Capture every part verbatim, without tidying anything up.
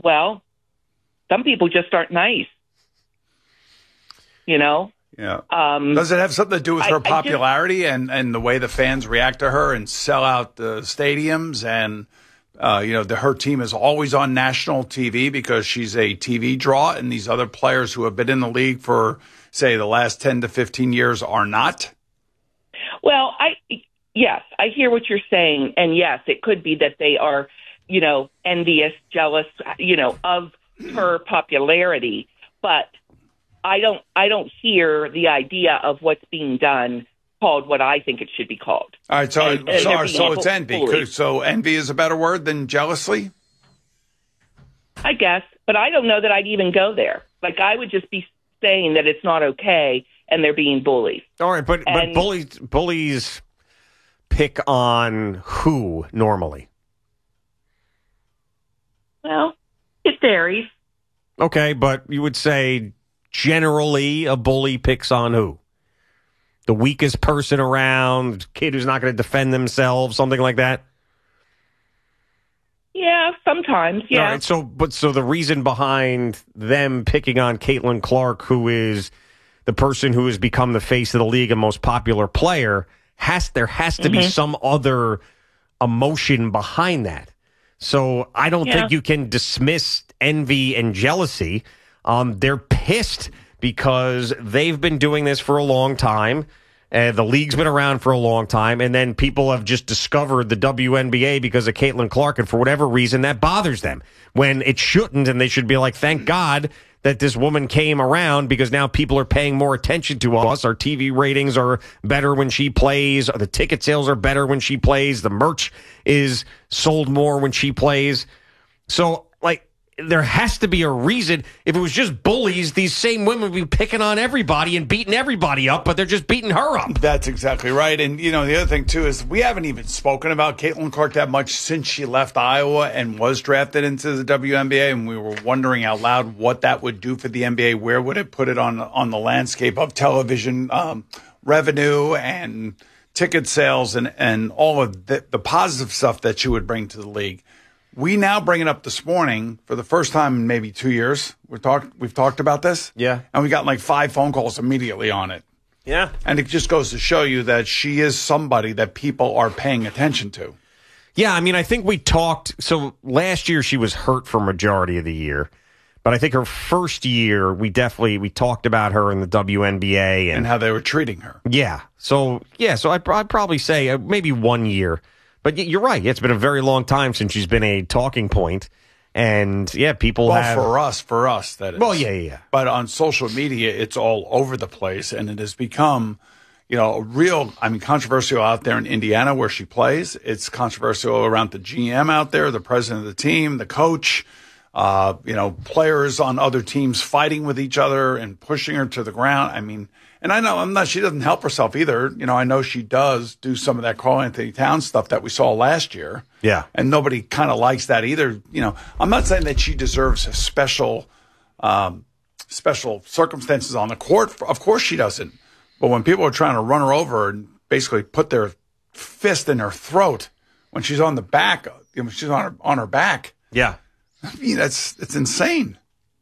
well, some people just aren't nice. You know? Yeah. Um, Does it have something to do with her I, popularity just, and, and the way the fans react to her and sell out the stadiums? And, uh, you know, the, her team is always on national T V because she's a T V draw, and these other players who have been in the league for, say, the last ten to fifteen years are not? Well, I yes, I hear what you're saying. And yes, it could be that they are, you know, envious, jealous, you know, of her popularity. But I don't I don't hear the idea of what's being done called what I think it should be called. All right, so, and, and so, so it's envy. Bully. So envy is a better word than jealousy? I guess, but I don't know that I'd even go there. Like, I would just be saying that it's not okay and they're being bullied. All right, but, and, but bullies, bullies pick on who normally? Well, it varies. Okay, but you would say generally a bully picks on who? The weakest person around, kid who's not going to defend themselves, something like that? Yeah, sometimes, yeah. All right, so, but, so the reason behind them picking on Caitlin Clark, who is the person who has become the face of the league and most popular player, has there has to mm-hmm. be some other emotion behind that. So I don't yeah. think you can dismiss envy and jealousy. Um, they're pissed because they've been doing this for a long time. Uh, the league's been around for a long time, and then people have just discovered the W N B A because of Caitlin Clark, and for whatever reason, that bothers them when it shouldn't, and they should be like, thank God that this woman came around because now people are paying more attention to us. Our T V ratings are better when she plays. The ticket sales are better when she plays. The merch is sold more when she plays. So, like, there has to be a reason. If it was just bullies, these same women would be picking on everybody and beating everybody up, but they're just beating her up. That's exactly right. And, you know, the other thing, too, is we haven't even spoken about Caitlin Clark that much since she left Iowa and was drafted into the W N B A, and we were wondering out loud what that would do for the N B A. Where would it put it on, on the landscape of television um, revenue and ticket sales and, and all of the, the positive stuff that she would bring to the league. We now bring it up this morning for the first time in maybe two years. We've talked, we've talked about this. Yeah. And we got like five phone calls immediately on it. Yeah. And it just goes to show you that she is somebody that people are paying attention to. Yeah, I mean, I think we talked. So last year she was hurt for majority of the year. But I think her first year, we definitely, we talked about her in the W N B A. And, and how they were treating her. Yeah. So, yeah, so I'd, I'd probably say uh, maybe one year. But you're right. It's been a very long time since she's been a talking point. And, yeah, people well, have... Well, for us, for us, that is. Well, yeah, yeah, yeah. But on social media, it's all over the place. And it has become, you know, a real, I mean, controversial out there in Indiana where she plays. It's controversial around the G M out there, the president of the team, the coach, uh, you know, players on other teams fighting with each other and pushing her to the ground. I mean... And I know I'm not, she doesn't help herself either. You know, I know she does do some of that Karl Anthony Towns stuff that we saw last year. Yeah. And nobody kind of likes that either. You know, I'm not saying that she deserves a special, um, special circumstances on the court. Of course she doesn't. But when people are trying to run her over and basically put their fist in her throat when she's on the back, you know, she's on her, on her back. Yeah. I mean, that's, it's insane.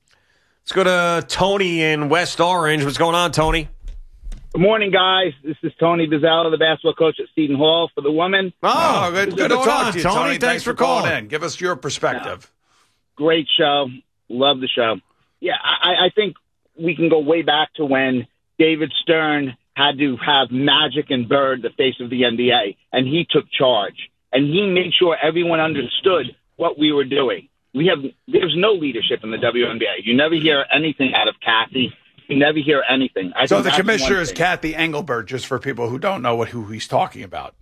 Let's go to Tony in West Orange. What's going on, Tony? Good morning, guys. This is Tony Bizzella, the basketball coach at Seton Hall for the women. Oh, oh good, good to talk on, to you, Tony. Tony. Thanks, Thanks for calling. calling in. Give us your perspective. Yeah. Great show. Love the show. Yeah, I, I think we can go way back to when David Stern had to have Magic and Bird, the face of the N B A, and he took charge. And he made sure everyone understood what we were doing. We have There's no leadership in the W N B A. You never hear anything out of Kathy. You never hear anything. I so the commissioner is Kathy Engelbert, just for people who don't know what who he's talking about.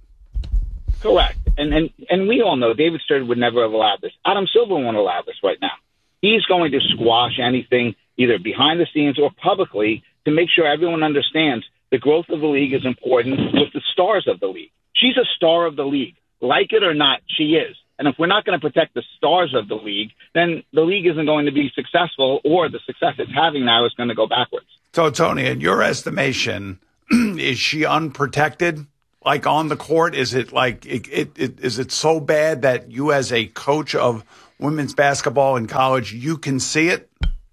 Correct. And, and and we all know David Stern would never have allowed this. Adam Silver won't allow this right now. He's going to squash anything, either behind the scenes or publicly, to make sure everyone understands the growth of the league is important with the stars of the league. She's a star of the league. Like it or not, she is. And if we're not going to protect the stars of the league, then the league isn't going to be successful, or the success it's having now is going to go backwards. So, Tony, in your estimation, is she unprotected? Like on the court, is it like it, it, it is it so bad that you, as a coach of women's basketball in college, you can see it?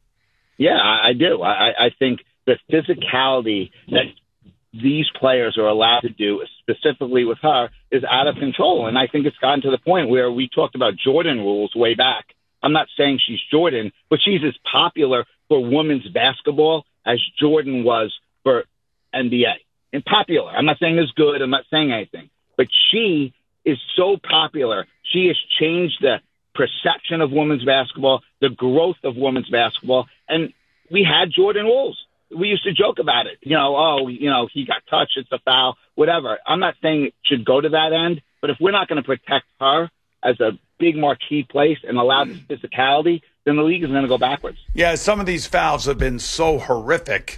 Yeah, I, I do. I, I think the physicality that these players are allowed to do, specifically with her, is out of control. And I think it's gotten to the point where we talked about Jordan rules way back. I'm not saying she's Jordan, but she's as popular for women's basketball as Jordan was for N B A. And popular. I'm not saying it's good. I'm not saying anything. But she is so popular. She has changed the perception of women's basketball, the growth of women's basketball. And we had Jordan rules. We used to joke about it. You know, oh, you know, he got touched, it's a foul, whatever. I'm not saying it should go to that end, but if we're not going to protect her as a big marquee place and allow this physicality, then the league is going to go backwards. Yeah, some of these fouls have been so horrific.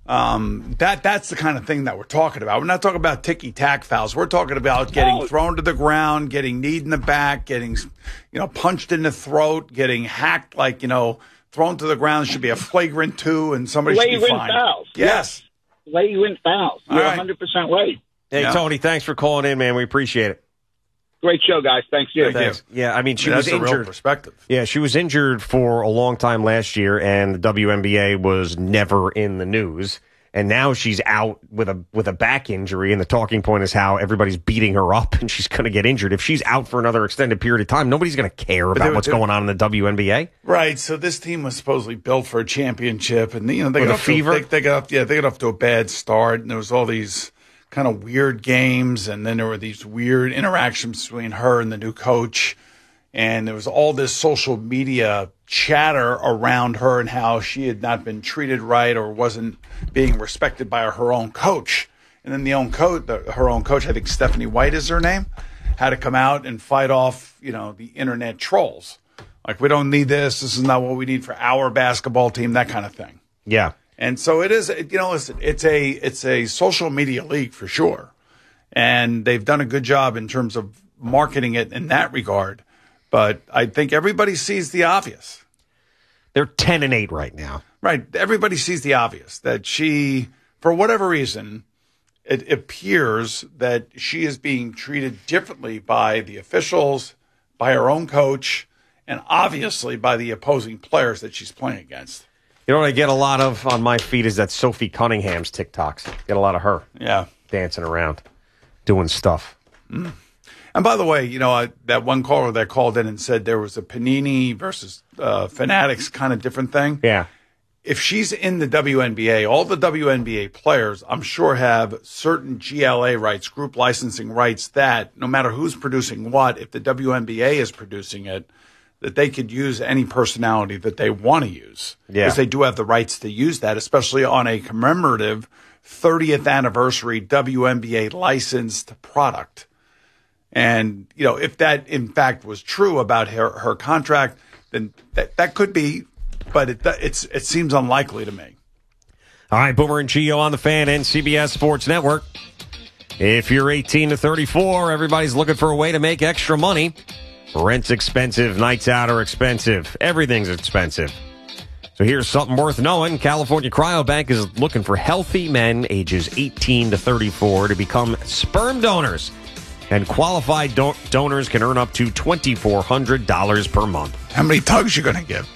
Um, that that's the kind of thing that we're talking about. We're not talking about ticky-tack fouls. We're talking about getting No. thrown to the ground, getting kneed in the back, getting, you know, punched in the throat, getting hacked, like, you know, thrown to the ground. Should be a flagrant two, and somebody should be Flagrant fined. fouls. Yes. Flagrant fouls. You're All right. one hundred percent right. Hey, Yeah. Tony, thanks for calling in, man. We appreciate it. Great show, guys. Thanks, you. Thank you. Thanks. Yeah, I mean, she That's was a real injured. perspective. Yeah, she was injured for a long time last year, and the W N B A was never in the news. And now she's out with a with a back injury, and the talking point is how everybody's beating her up, and she's going to get injured. If she's out for another extended period of time, nobody's going to care about they- what's they- going on in the W N B A. Right. So this team was supposedly built for a championship, and you know they With got a off to- fever? they, they got off, yeah, they got off to a bad start, and there was all these kind of weird games, and then there were these weird interactions between her and the new coach, and there was all this social media chatter around her and how she had not been treated right or wasn't being respected by her own coach. And then the own coach, the, her own coach, I think Stephanie White is her name, had to come out and fight off, you know, the internet trolls. Like, we don't need this. This is not what we need for our basketball team, that kind of thing. Yeah. And so it is, you know, listen, it's a, it's a social media league for sure. And they've done a good job in terms of marketing it in that regard. But I think everybody sees the obvious. They're ten and eight right now. Right. Everybody sees the obvious that she, for whatever reason, it appears that she is being treated differently by the officials, by her own coach, and obviously by the opposing players that she's playing against. You know what I get a lot of on my feed is that Sophie Cunningham's TikToks. Get a lot of her Yeah. dancing around, doing stuff. Mm. And by the way, you know, I, that one caller that called in and said there was a Panini versus uh, Fanatics kind of different thing. Yeah. If she's in the W N B A, all the W N B A players, I'm sure, have certain G L A rights, group licensing rights, that no matter who's producing what, if the W N B A is producing it, that they could use any personality that they want to use. Yeah. Because they do have the rights to use that, especially on a commemorative thirtieth anniversary W N B A licensed product. And, you know, if that in fact was true about her, her contract, then that, that could be, but it, it's, it seems unlikely to me. All right, Boomer and Gio on the Fan and C B S Sports Network. If you're eighteen to thirty-four, everybody's looking for a way to make extra money. Rent's expensive, nights out are expensive, everything's expensive. So here's something worth knowing. California Cryobank is looking for healthy men ages eighteen to thirty-four to become sperm donors. And qualified do- donors can earn up to twenty-four hundred dollars per month. How many tugs you going to give?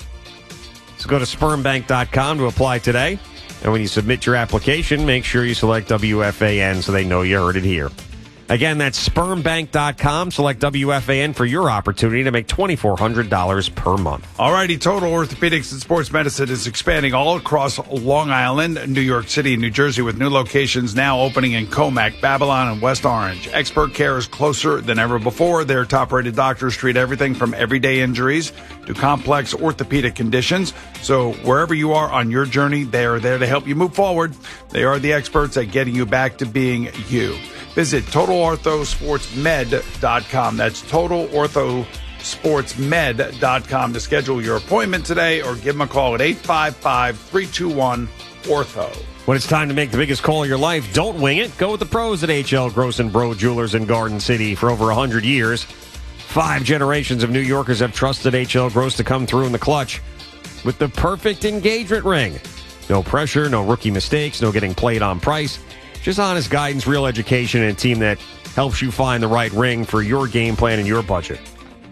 So go to sperm bank dot com to apply today. And when you submit your application, make sure you select W F A N so they know you heard it here. Again, that's sperm bank dot com. Select W F A N for your opportunity to make twenty-four hundred dollars per month. All righty, Total Orthopedics and Sports Medicine is expanding all across Long Island, New York City, and New Jersey with new locations now opening in Comac, Babylon, and West Orange. Expert care is closer than ever before. Their top-rated doctors treat everything from everyday injuries to complex orthopedic conditions. So wherever you are on your journey, they are there to help you move forward. They are the experts at getting you back to being you. Visit total ortho sports med dot com. That's total ortho sports med dot com to schedule your appointment today, or give them a call at eight five five, three two one, ortho. When it's time to make the biggest call of your life, don't wing it. Go with the pros at H L Gross and Bro Jewelers in Garden City. For over one hundred years, five generations of New Yorkers have trusted H L Gross to come through in the clutch with the perfect engagement ring. No pressure, no rookie mistakes, no getting played on price. Just honest guidance, real education, and a team that helps you find the right ring for your game plan and your budget.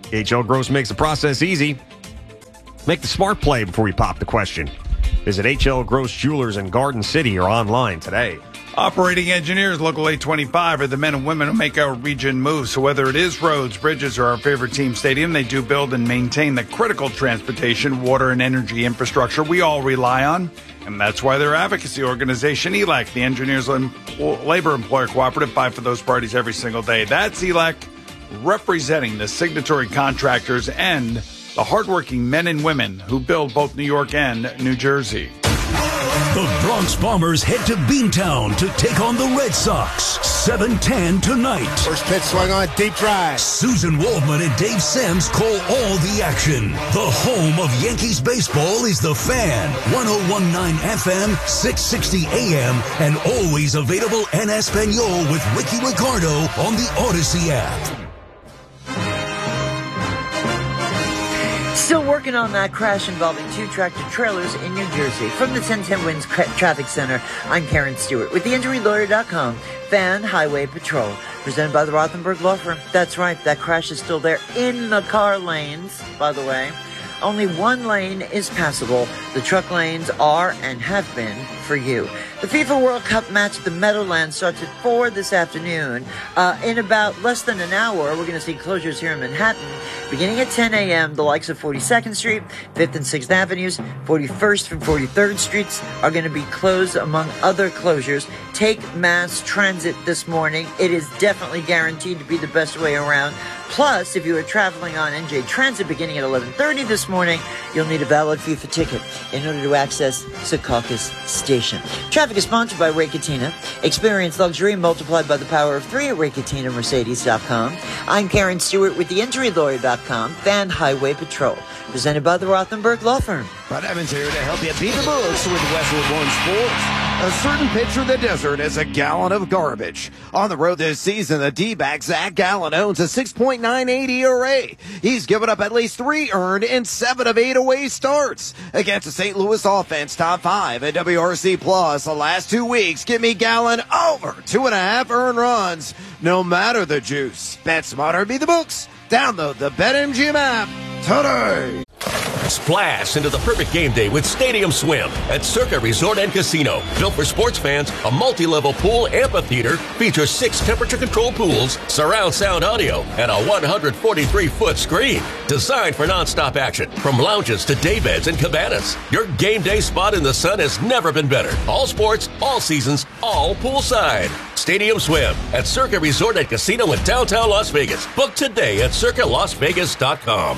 H L Gross makes the process easy. Make the smart play before you pop the question. Visit H L Gross Jewelers in Garden City or online today. Operating engineers, Local eight twenty-five, are the men and women who make our region move. So whether it is roads, bridges, or our favorite team stadium, they do build and maintain the critical transportation, water, and energy infrastructure we all rely on. And that's why their advocacy organization, E L E C, the Engineers Labor Employer Cooperative, fight for those parties every single day. That's E L E C representing the signatory contractors and the hardworking men and women who build both New York and New Jersey. The Bronx Bombers head to Beantown to take on the Red Sox. seven ten tonight. First pitch swung on, deep drive. Susan Waldman and Dave Sims call all the action. The home of Yankees baseball is The Fan. ten nineteen F M, six sixty A M, and always available en Espanol with Ricky Ricardo on the Odyssey app. Still working on that crash involving two tractor trailers in New Jersey. From the ten ten Winds Traffic Center, I'm Karen Stewart with the injury lawyer dot com, Fan Highway Patrol. Presented by the Rothenberg Law Firm. That's right, that crash is still there in the car lanes, by the way. Only one lane is passable. The truck lanes are and have been for you. The FIFA World Cup match at the Meadowlands starts at four this afternoon. Uh, in about less than an hour, we're going to see closures here in Manhattan. Beginning at ten a.m., the likes of forty-second Street, fifth and sixth Avenues, forty-first and forty-third Streets are going to be closed, among other closures. Take mass transit this morning. It is definitely guaranteed to be the best way around. Plus, if you are traveling on N J Transit beginning at eleven thirty this morning, you'll need a valid FIFA ticket in order to access Secaucus Station. Traffic is sponsored by Ray Catena. Experience luxury multiplied by the power of three at Ray Catena Mercedes dot com. I'm Karen Stewart with the injury lawyer dot com, Fan Highway Patrol. Presented by the Rothenberg Law Firm. Bud Evans here to help you beat the books with Westwood One Sports. A certain pitch from the desert is a gallon of garbage. On the road this season, the D-back Zach Gallen owns a six point nine eight E R A. He's given up at least three earned in seven of eight away starts. Against the Saint Louis offense, top five at W R C Plus the last two weeks. Give me Gallen over two and a half earned runs, no matter the juice. Bet smarter, beat the books. Download the BetMGM app today. Splash into the perfect game day with Stadium Swim at Circa Resort and Casino. Built for sports fans, a multi-level pool amphitheater features six temperature-controlled pools, surround sound audio, and a one hundred forty-three foot screen. Designed for non-stop action, from lounges to daybeds and cabanas. Your game day spot in the sun has never been better. All sports, all seasons, all poolside. Stadium Swim at Circa Resort and Casino in downtown Las Vegas. Book today at circa las vegas dot com.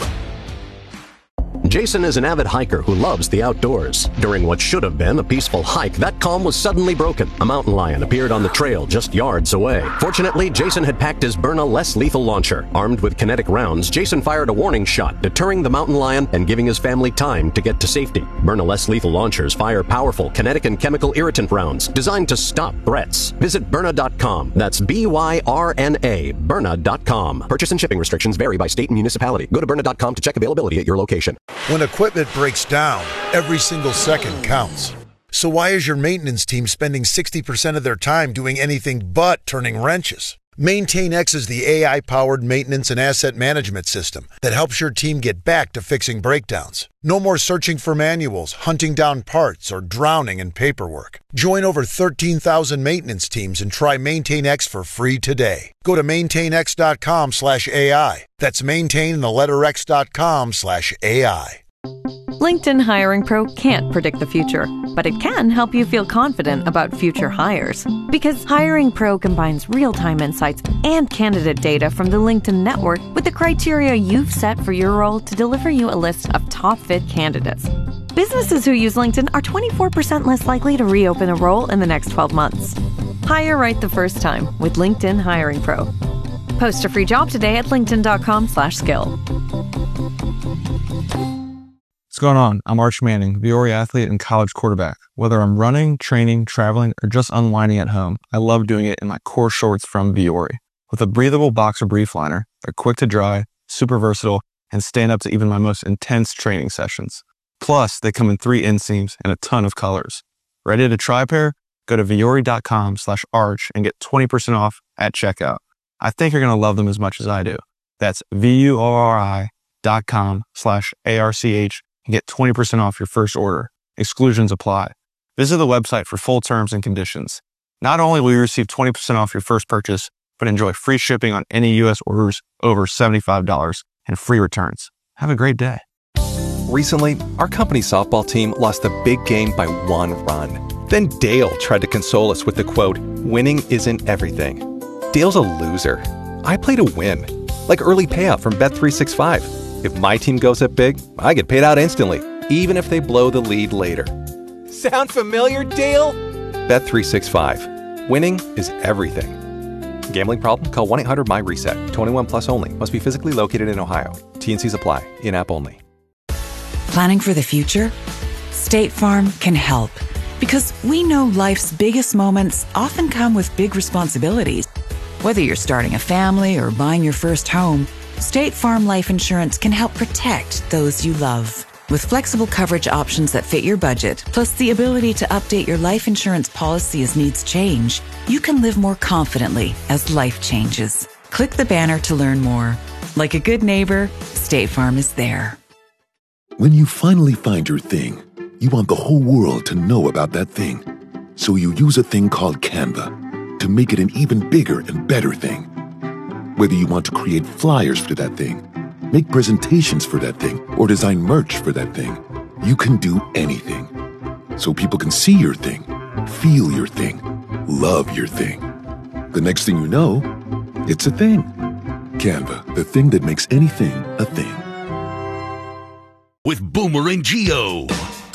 Jason is an avid hiker who loves the outdoors. During what should have been a peaceful hike, that calm was suddenly broken. A mountain lion appeared on the trail just yards away. Fortunately, Jason had packed his Byrna less lethal launcher. Armed with kinetic rounds, Jason fired a warning shot, deterring the mountain lion and giving his family time to get to safety. Byrna less lethal launchers fire powerful kinetic and chemical irritant rounds designed to stop threats. Visit Byrna dot com. That's B Y R N A, Byrna dot com. Purchase and shipping restrictions vary by state and municipality. Go to Byrna dot com to check availability at your location. When equipment breaks down, every single second counts. So why is your maintenance team spending sixty percent of their time doing anything but turning wrenches? MaintainX is the A I-powered maintenance and asset management system that helps your team get back to fixing breakdowns. No more searching for manuals, hunting down parts, or drowning in paperwork. Join over thirteen thousand maintenance teams and try MaintainX for free today. Go to maintainx dot com slash A I. That's maintain the letter X dot com slash A I. LinkedIn Hiring Pro can't predict the future, but it can help you feel confident about future hires. Because Hiring Pro combines real-time insights and candidate data from the LinkedIn network with the criteria you've set for your role to deliver you a list of top-fit candidates. Businesses who use LinkedIn are twenty-four percent less likely to reopen a role in the next twelve months. Hire right the first time with LinkedIn Hiring Pro. Post a free job today at linkedin dot com slash skill. What's going on? I'm Arch Manning, Viore athlete and college quarterback. Whether I'm running, training, traveling, or just unwinding at home, I love doing it in my core shorts from Viore. With a breathable boxer brief liner, they're quick to dry, super versatile, and stand up to even my most intense training sessions. Plus, they come in three inseams and a ton of colors. Ready to try a pair? Go to Viore dot com slash arch and get twenty percent off at checkout. I think you're going to love them as much as I do. That's V-U-O-R-I dot com slash A-R-C-H and get twenty percent off your first order. Exclusions apply. Visit the website for full terms and conditions. Not only will you receive twenty percent off your first purchase, but enjoy free shipping on any U S orders over seventy-five dollars and free returns. Have a great day. Recently, our company softball team lost a big game by one run. Then Dale tried to console us with the quote, "Winning isn't everything." Dale's a loser. I play to win. Like early payout from Bet three sixty-five. If my team goes up big, I get paid out instantly, even if they blow the lead later. Sound familiar, Dale? Bet three sixty-five. Winning is everything. Gambling problem? Call one eight hundred my reset. twenty-one plus only. Must be physically located in Ohio. T and Cs apply. In-app only. Planning for the future? State Farm can help. Because we know life's biggest moments often come with big responsibilities. Whether you're starting a family or buying your first home, State Farm Life Insurance can help protect those you love. With flexible coverage options that fit your budget, plus the ability to update your life insurance policy as needs change, you can live more confidently as life changes. Click the banner to learn more. Like a good neighbor, State Farm is there. When you finally find your thing, you want the whole world to know about that thing. So you use a thing called Canva to make it an even bigger and better thing. Whether you want to create flyers for that thing, make presentations for that thing, or design merch for that thing, you can do anything. So people can see your thing, feel your thing, love your thing. The next thing you know, it's a thing. Canva, the thing that makes anything a thing. With Boomer and Geo.